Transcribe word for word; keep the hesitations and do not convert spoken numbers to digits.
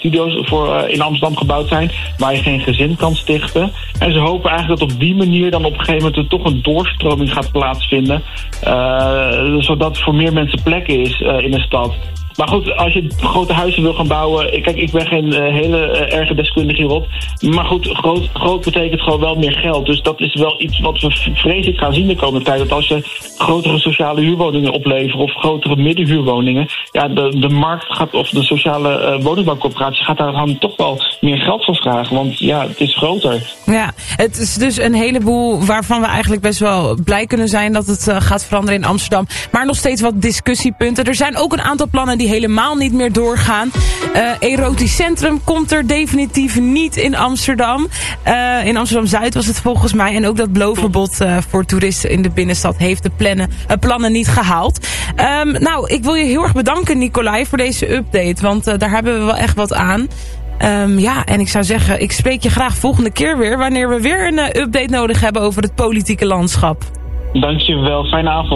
studio's voor, uh, in Amsterdam gebouwd zijn, waar je geen gezin kan stichten. En ze hopen eigenlijk dat op die manier dan op een gegeven moment er toch een doorstroming gaat plaatsvinden. Uh, zodat voor meer mensen plekken is uh, in de stad. Maar goed, als je grote huizen wil gaan bouwen... Kijk, ik ben geen uh, hele uh, erge deskundige hierop. Maar goed, groot, groot betekent gewoon wel meer geld. Dus dat is wel iets wat we vrees ik gaan zien de komende tijd. Dat als je grotere sociale huurwoningen opleveren... of grotere middenhuurwoningen... ja, de, de markt gaat, of de sociale uh, woningbouwcorporatie... gaat daar dan toch wel meer geld voor vragen. Want ja, het is groter. Ja, het is dus een heleboel waarvan we eigenlijk best wel blij kunnen zijn... dat het uh, gaat veranderen in Amsterdam. Maar nog steeds wat discussiepunten. Er zijn ook een aantal plannen... die helemaal niet meer doorgaan. Uh, erotisch centrum komt er definitief niet in Amsterdam. Uh, in Amsterdam-Zuid was het volgens mij. En ook dat blootverbod uh, voor toeristen in de binnenstad heeft de plannen, uh, plannen niet gehaald. Um, nou, ik wil je heel erg bedanken, Nicolai, voor deze update. Want uh, daar hebben we wel echt wat aan. Um, ja, en ik zou zeggen, ik spreek je graag volgende keer weer... wanneer we weer een uh, update nodig hebben over het politieke landschap. Dankjewel, fijne avond.